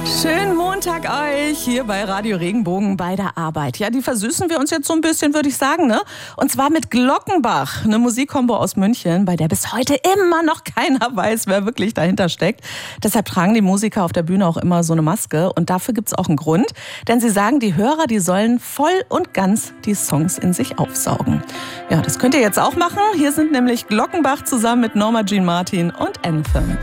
Schönen Montag euch hier bei Radio Regenbogen bei der Arbeit. Ja, die versüßen wir uns jetzt so ein bisschen, würde ich sagen, ne? Und zwar mit Glockenbach, eine Musikkombo aus München, bei der bis heute immer noch keiner weiß, wer wirklich dahinter steckt. Deshalb tragen die Musiker auf der Bühne auch immer so eine Maske und dafür gibt's auch einen Grund. Denn sie sagen, die Hörer, die sollen voll und ganz die Songs in sich aufsaugen. Ja, das könnt ihr jetzt auch machen. Hier sind nämlich Glockenbach zusammen mit Norma Jean Martin und Anthem.